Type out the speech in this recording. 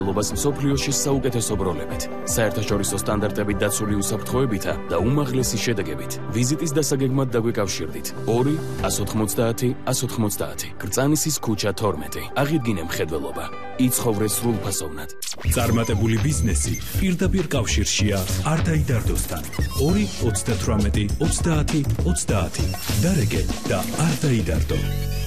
ლობას მსოფლიოში საუკეთესო ბროლებით, საერთაშორისო სტანდარტებით დაცული უსაფრთხოებითა და უმაღლესი შედეგებით. ვიზიტის დასაგეგმად დაგვიკავშირდით 2-190-190 კრწანისის ქუჩა 12. აღიდგინე მხედველობა. იცხოვრე სრულფასოვნად. წარმატებული ბიზნესი პირდაპირ კავშირშია არტაი დარდოსთან. 2-98-30-30 დარეგე და არტაი დარდო.